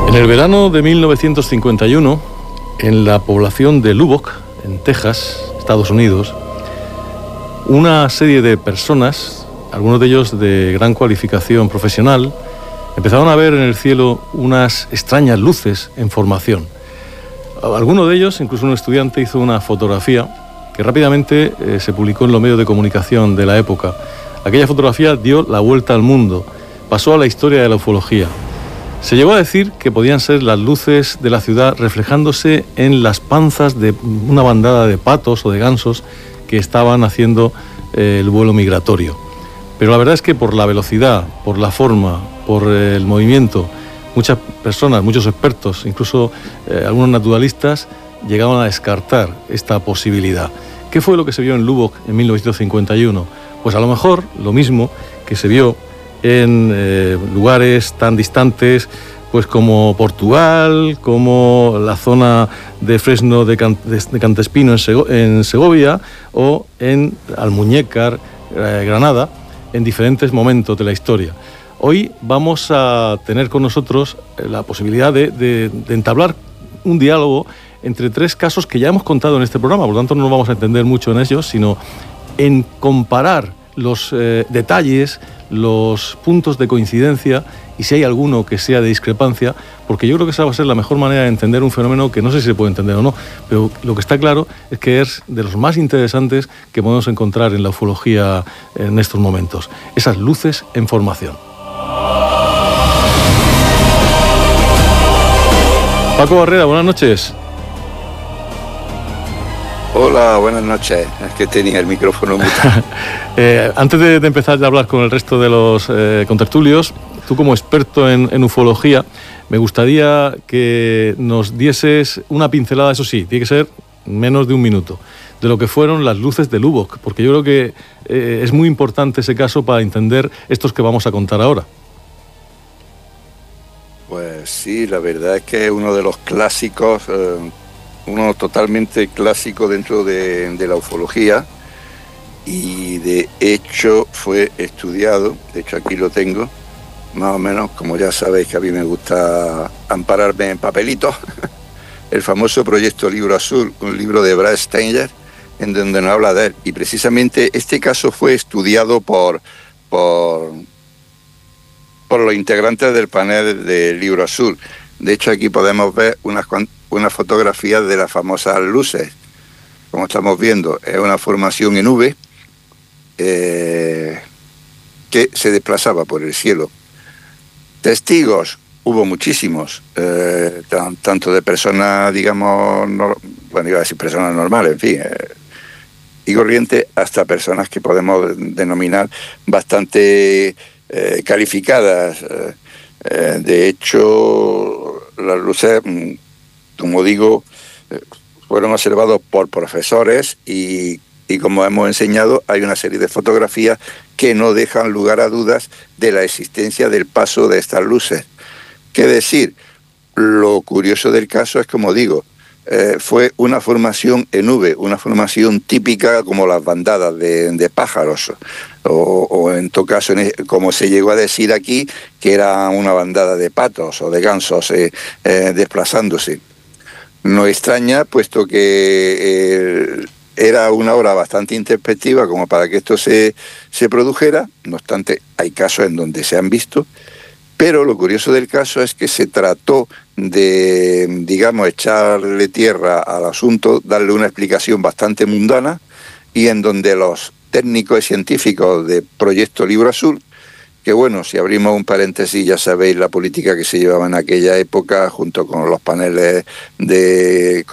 En el verano de 1951, en la población de Lubbock, en Texas, Estados Unidos, una serie de personas, algunos de ellos de gran cualificación profesional, empezaron a ver en el cielo unas extrañas luces en formación. Alguno de ellos, incluso un estudiante, hizo una fotografía que rápidamente se publicó en los medios de comunicación de la época. Aquella fotografía dio la vuelta al mundo, pasó a la historia de la ufología. Se llegó a decir que podían ser las luces de la ciudad reflejándose en las panzas de una bandada de patos o de gansos que estaban haciendo el vuelo migratorio. Pero la verdad es que por la velocidad, por la forma, por el movimiento, muchas personas, muchos expertos, incluso algunos naturalistas, llegaban a descartar esta posibilidad. ¿Qué fue lo que se vio en Lubbock en 1951? Pues a lo mejor lo mismo que se vio en lugares tan distantes pues como Portugal, como la zona de Fresno de Cantespino en Segovia o en Almuñécar, Granada, en diferentes momentos de la historia. Hoy vamos a tener con nosotros la posibilidad de entablar un diálogo entre tres casos que ya hemos contado en este programa, por lo tanto no nos vamos a entender mucho en ellos, sino en comparar los detalles, los puntos de coincidencia y si hay alguno que sea de discrepancia, porque yo creo que esa va a ser la mejor manera de entender un fenómeno que no sé si se puede entender o no, pero lo que está claro es que es de los más interesantes que podemos encontrar en la ufología en estos momentos, esas luces en formación. Paco Barrera, buenas noches. Hola, buenas noches. Es que tenía el micrófono mutado. Antes de empezar a hablar con el resto de los contertulios, tú como experto en ufología, me gustaría que nos dieses una pincelada, eso sí, tiene que ser menos de un minuto, de lo que fueron las luces de Lubbock, porque yo creo que es muy importante ese caso para entender estos que vamos a contar ahora. Pues sí, la verdad es que es uno de los clásicos, uno totalmente clásico dentro de la ufología, y de hecho fue estudiado, de hecho aquí lo tengo, más o menos, como ya sabéis que a mí me gusta ampararme en papelitos, el famoso proyecto Libro Azul, un libro de Brad Steiger, en donde nos habla de él, y precisamente este caso fue estudiado por los integrantes del panel del Libro Azul. De hecho aquí podemos ver unas fotografías de las famosas luces. Como estamos viendo, es una formación en V que se desplazaba por el cielo. Testigos, hubo muchísimos, tanto de personas, digamos, iba a decir personas normales, en fin, y corrientes, hasta personas que podemos denominar bastante calificadas. De hecho, las luces, como digo, fueron observados por profesores y como hemos enseñado, hay una serie de fotografías que no dejan lugar a dudas de la existencia del paso de estas luces. ¿Qué decir? Lo curioso del caso es, como digo, fue una formación en V, una formación típica como las bandadas de pájaros, o en todo caso, como se llegó a decir aquí, que era una bandada de patos o de gansos desplazándose. No extraña, puesto que era una hora bastante introspectiva como para que esto se produjera. No obstante, hay casos en donde se han visto, pero lo curioso del caso es que se trató de, digamos, echarle tierra al asunto, darle una explicación bastante mundana, y en donde los técnicos y científicos de Proyecto Libro Azul, que bueno, si abrimos un paréntesis, ya sabéis la política que se llevaba en aquella época junto con los paneles de